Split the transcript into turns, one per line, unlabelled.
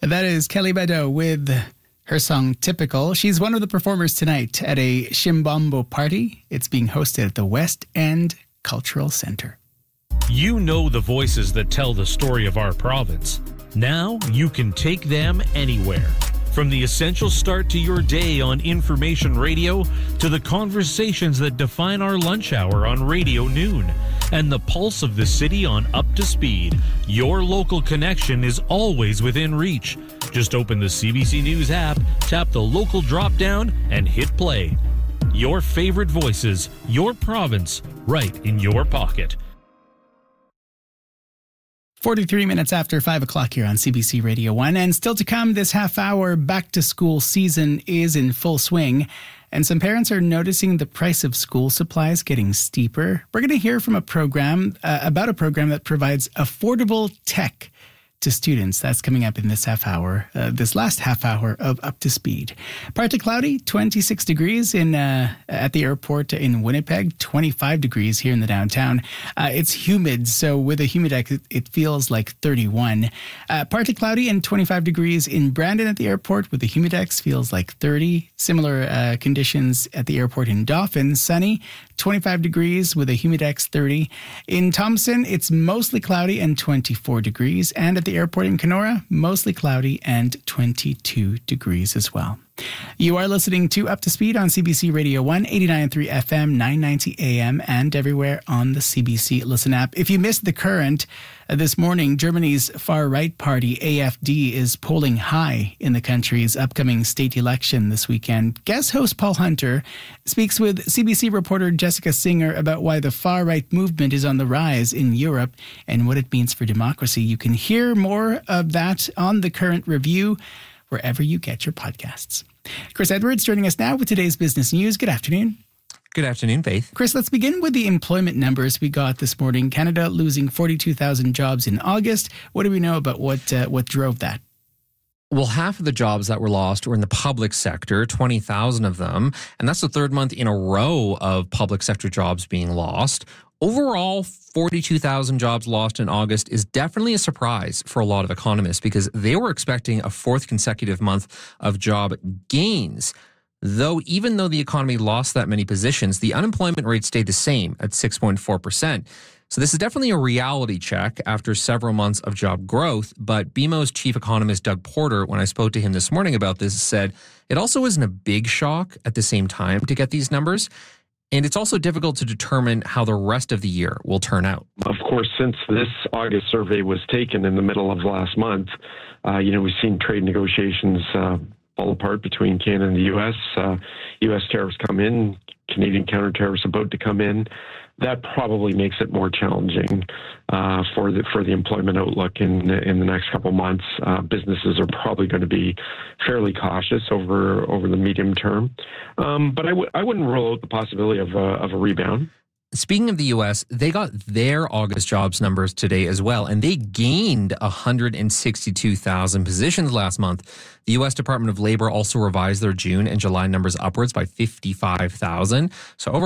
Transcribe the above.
That is Kelly Bado with her song Typical. She's one of the performers tonight at a Shimbombo party. It's being hosted at the West End Cultural Centre.
You know the voices that tell the story of our province. Now you can take them anywhere. From the essential start to your day on Information Radio to the conversations that define our lunch hour on Radio Noon and the pulse of the city on Up to Speed, your local connection is always within reach. Just open the CBC News app, tap the local drop-down, and hit play. Your favorite voices, your province, right in your pocket.
43 minutes after 5 o'clock here on CBC Radio 1. And still to come, this half hour back-to-school season is in full swing. And some parents are noticing the price of school supplies getting steeper. We're going to hear from about a program that provides affordable tech to students. That's coming up in this half hour, this last half hour of Up to Speed. Partly cloudy, 26 degrees at the airport in Winnipeg, 25 degrees here in the downtown. It's humid, so with a humidex, it feels like 31. Partly cloudy and 25 degrees in Brandon at the airport with a humidex, feels like 30. Similar conditions at the airport in Dauphin, sunny, 25 degrees with a humidex, 30. In Thompson, it's mostly cloudy and 24 degrees. And at the airport in Kenora, mostly cloudy and 22 degrees as well. You are listening to Up to Speed on CBC Radio 1, 89.3 FM, 990 AM, and everywhere on the CBC Listen app. If you missed the current this morning, Germany's far-right party, AfD, is polling high in the country's upcoming state election this weekend. Guest host Paul Hunter speaks with CBC reporter Jessica Singer about why the far-right movement is on the rise in Europe and what it means for democracy. You can hear more of that on the Current Review, wherever you get your podcasts. Chris Edwards joining us now with today's business news. Good afternoon.
Good afternoon, Faith.
Chris, let's begin with the employment numbers we got this morning. Canada losing 42,000 jobs in August. What do we know about what drove that?
Well, half of the jobs that were lost were in the public sector, 20,000 of them. And that's the third month in a row of public sector jobs being lost. Overall, 42,000 jobs lost in August is definitely a surprise for a lot of economists because they were expecting a fourth consecutive month of job gains. Even though the economy lost that many positions, the unemployment rate stayed the same at 6.4%. So this is definitely a reality check after several months of job growth. But BMO's chief economist, Doug Porter, when I spoke to him this morning about this, said it also isn't a big shock at the same time to get these numbers. And it's also difficult to determine how the rest of the year will turn out.
Of course, since this August survey was taken in the middle of last month, we've seen trade negotiations fall apart between Canada and the U.S. U.S. tariffs come in, Canadian counter tariffs about to come in. That probably makes it more challenging for the employment outlook in the next couple of months. Businesses are probably going to be fairly cautious over the medium term, but I wouldn't rule out the possibility of a rebound.
Speaking of the U.S., they got their August jobs numbers today as well, and they gained 162,000 positions last month. The U.S. Department of Labor also revised their June and July numbers upwards by 55,000. So overall,